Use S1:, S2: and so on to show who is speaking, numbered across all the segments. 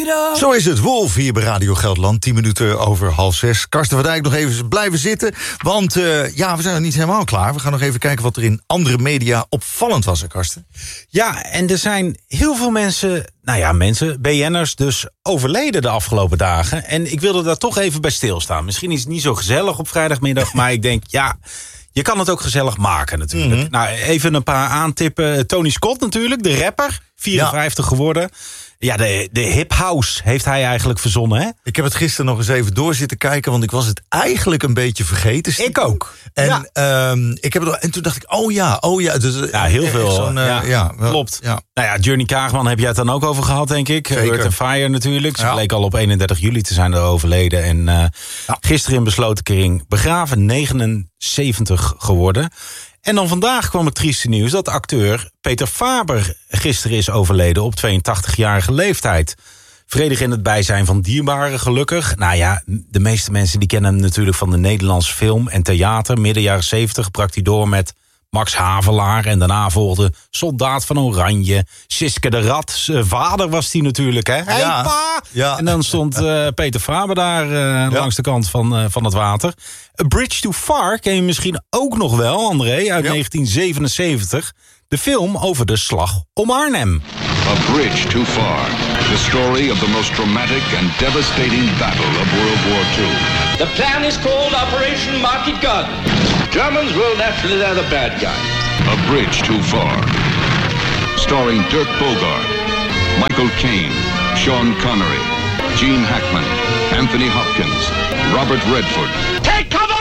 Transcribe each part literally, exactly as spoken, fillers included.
S1: Zo is het, Wolf hier bij Radio Gelderland. Tien minuten over half zes. Karsten van Dijk nog even blijven zitten. Want uh, ja, we zijn nog niet helemaal klaar. We gaan nog even kijken wat er in andere media opvallend was, hè, Karsten?
S2: Ja, en er zijn heel veel mensen, nou ja, mensen, B N'ers dus overleden de afgelopen dagen. En ik wilde daar toch even bij stilstaan. Misschien is het niet zo gezellig op vrijdagmiddag, maar ik denk, ja, je kan het ook gezellig maken natuurlijk. Mm-hmm. Nou, even een paar aantippen. Tony Scott natuurlijk, de rapper, vierenvijftig ja. geworden. Ja, de, de hip house heeft hij eigenlijk verzonnen, hè?
S1: Ik heb het gisteren nog eens even door zitten kijken, want ik was het eigenlijk een beetje vergeten.
S2: Ik ook.
S1: En, ja. um, ik heb het, en toen dacht ik, oh ja, oh ja. Dus,
S2: ja, heel veel.
S1: Uh,
S2: ja,
S1: ja, wel,
S2: klopt.
S1: Ja.
S2: Nou ja, Journey Kaagman heb jij het dan ook over gehad, denk ik. Earth and Fire natuurlijk. Ze ja. bleek al op eenendertig juli te zijn er overleden. En uh, ja. gisteren in besloten kring begraven, negenenzeventig geworden. En dan vandaag kwam het trieste nieuws dat acteur Peter Faber gisteren is overleden op tweeëntachtigjarige leeftijd. Vredig in het bijzijn van dierbaren, gelukkig. Nou ja, de meeste mensen die kennen hem natuurlijk van de Nederlandse film en theater. Midden jaren zeventig brak hij door met Max Havelaar. En daarna volgde Soldaat van Oranje. Siske de Rat. Zijn vader was die natuurlijk, hè? Hey, ja, pa! Ja. En dan stond uh, Peter Faber daar uh, ja. langs de kant van, uh, van het water. A Bridge Too Far ken je misschien ook nog wel, André, uit ja. negentien zevenenzeventig. De film over de slag om Arnhem.
S3: A Bridge Too Far. The story of the most traumatic and devastating battle of World War Two.
S4: The plan is called Operation Market Garden. Germans will naturally, they're the bad guys.
S3: A Bridge Too Far. Starring Dirk Bogarde, Michael Caine, Sean Connery, Gene Hackman, Anthony Hopkins, Robert Redford.
S4: Take cover!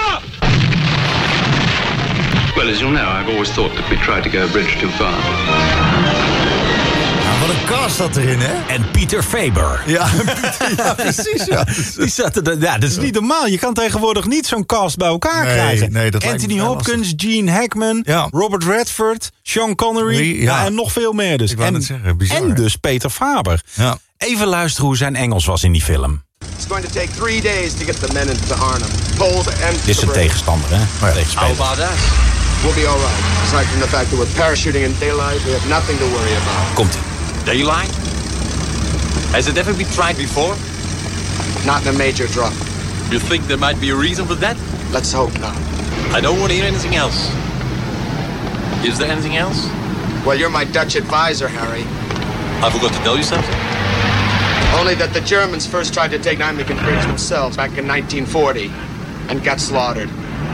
S5: Well, as you know, I've always thought that we tried to go a bridge too far.
S1: Wat een cast zat erin, hè?
S2: En Peter Faber.
S1: Ja, ja precies. Ja.
S2: Die zat er, ja, dat is niet normaal. Je kan tegenwoordig niet zo'n cast bij elkaar
S1: nee,
S2: krijgen.
S1: Nee, dat
S2: Anthony Hopkins, Gene Hackman, ja. Robert Redford, Sean Connery.
S1: Nee, ja.
S2: Ja, en nog veel meer dus.
S1: Ik wou
S2: en,
S1: het zeggen, bizar.
S2: En dus Peter Faber.
S1: Ja.
S2: Even luisteren hoe zijn Engels was in die film.
S6: It's going to take three days to get the men into Arnhem. Told and
S2: Dit is een tegenstander, hè?
S1: Oh ja.
S6: How about that? We'll be all right. Aside from the fact that we're parachuting in daylight, we have nothing to worry about.
S2: Komt-ie.
S7: Daylight? Has it ever been tried before?
S6: Not in a major drop.
S7: You think there might be a reason for that?
S6: Let's hope not.
S7: I don't want to hear anything else. Is there anything else?
S6: Well, you're my Dutch advisor, Harry.
S7: I forgot to tell you something.
S6: Only that the Germans first tried to take Nijmegen Bridge themselves back in nineteen forty and got slaughtered.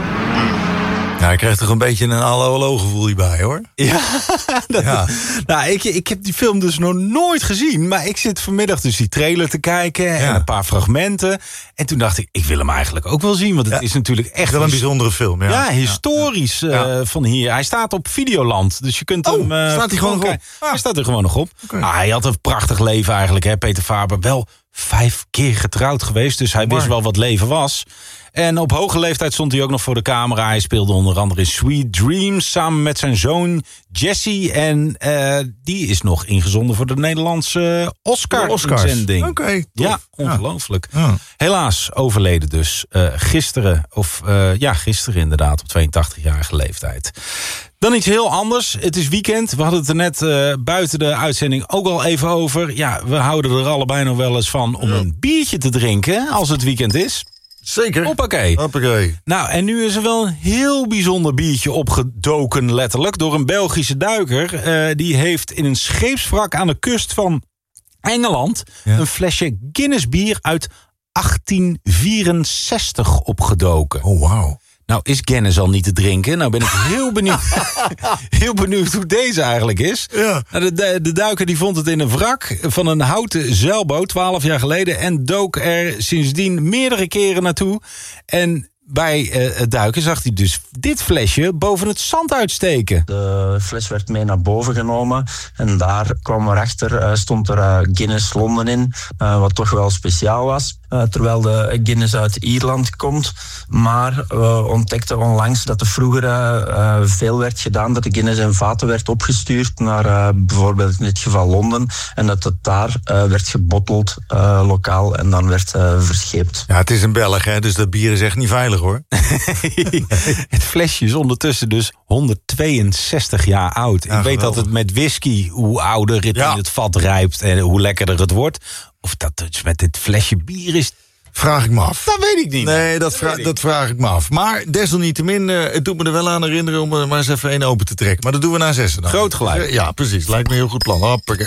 S1: Ja, ik krijg toch een beetje een hallo gevoel hierbij, hoor.
S2: Ja, dat,
S1: ja.
S2: Nou, ik, ik heb die film dus nog nooit gezien. Maar ik zit vanmiddag dus die trailer te kijken. Ja. En een paar fragmenten. En toen dacht ik, ik wil hem eigenlijk ook wel zien. Want het ja. is natuurlijk echt
S1: wel een bijzondere film. Ja,
S2: ja historisch ja. Uh, van hier. Hij staat op Videoland. Dus je kunt
S1: oh,
S2: hem... Uh,
S1: staat hij gewoon nog op?
S2: Ah. Hij staat er gewoon nog op. Okay. Ah, hij had een prachtig leven eigenlijk, hè, Peter Faber. Wel vijf keer getrouwd geweest. Dus hij wist wel wat leven was. En op hoge leeftijd stond hij ook nog voor de camera. Hij speelde onder andere in Sweet Dreams samen met zijn zoon Jesse. En uh, die is nog ingezonden voor de Nederlandse Oscar-inzending.
S1: Oké, okay,
S2: ja, ongelooflijk.
S1: Ja.
S2: Helaas overleden dus uh, gisteren. Of uh, ja, gisteren inderdaad op tweeëntachtigjarige leeftijd. Dan iets heel anders. Het is weekend. We hadden het er net uh, buiten de uitzending ook al even over. Ja, we houden er allebei nog wel eens van om een biertje te drinken als het weekend is.
S1: Zeker.
S2: Hoppakee.
S1: Hoppakee.
S2: Nou, en nu is er wel een heel bijzonder biertje opgedoken, letterlijk, door een Belgische duiker. Uh, die heeft in een scheepswrak aan de kust van Engeland ja. een flesje Guinness bier uit achttien vierenzestig opgedoken.
S1: Oh, wauw.
S2: Nou, is Guinness al niet te drinken? Nou ben ik heel benieuwd, heel benieuwd hoe deze eigenlijk is. Ja. Nou, de, de, de duiker die vond het in een wrak van een houten zeilboot twaalf jaar geleden en dook er sindsdien meerdere keren naartoe. En bij uh, het duiken zag hij dus dit flesje boven het zand uitsteken.
S8: De fles werd mee naar boven genomen en daar kwam erachter, uh, stond er uh, Guinness Londen in, uh, wat toch wel speciaal was. Uh, terwijl de Guinness uit Ierland komt. Maar we ontdekten onlangs dat er vroeger uh, veel werd gedaan, dat de Guinness in vaten werd opgestuurd naar uh, bijvoorbeeld in dit geval Londen. En dat het daar uh, werd gebotteld, uh, lokaal, en dan werd uh, verscheept.
S1: Ja, het is een Belg, hè, dus dat bier is echt niet veilig, hoor.
S2: Het flesje is ondertussen dus honderdtweeënzestig jaar oud. Ja, ik weet geweldig. Dat het met whisky, hoe ouder het ja. in het vat rijpt en hoe lekkerder het wordt. of dat dus met dit flesje bier is...
S1: Vraag ik me af.
S2: Dat weet ik niet.
S1: Nee, dat, vra- dat vraag ik me af. Maar desalniettemin, uh, het doet me er wel aan herinneren... om er maar eens even één open te trekken. Maar dat doen we na zessen dan.
S2: Groot gelijk.
S1: Ja, precies. Lijkt me een heel goed plan. Hoppakee.